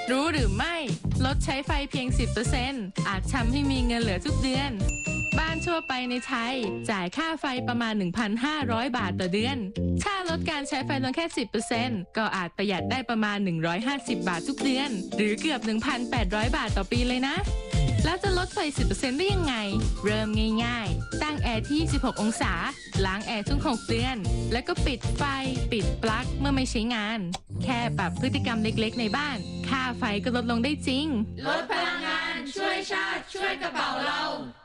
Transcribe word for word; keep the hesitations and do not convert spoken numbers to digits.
รู้หรือไม่ลดใช้ไฟเพียง สิบเปอร์เซ็นต์ อาจทำให้มีเงินเหลือทุกเดือนบ้านทั่วไปในไทยจ่ายค่าไฟประมาณ หนึ่งพันห้าร้อย บาทต่อเดือนถ้าลดการใช้ไฟลงแค่ สิบเปอร์เซ็นต์ ก็อาจประหยัดได้ประมาณ หนึ่งร้อยห้าสิบ บาททุกเดือนหรือเกือบ หนึ่งพันแปดร้อย บาทต่อปีเลยนะแล้วจะลดไฟ สิบเปอร์เซ็นต์ ได้ยังไงเริ่มง่ายๆตั้งแอร์ที่ยี่สิบหกองศาล้างแอร์ทุกหกเดือนแล้วก็ปิดไฟปิดปลั๊กเมื่อไม่ใช้งานแค่ปรับพฤติกรรมเล็กๆในบ้านค่าไฟก็ลดลงได้จริงลดพลังงานช่วยชาติช่วยกระเป๋าเรา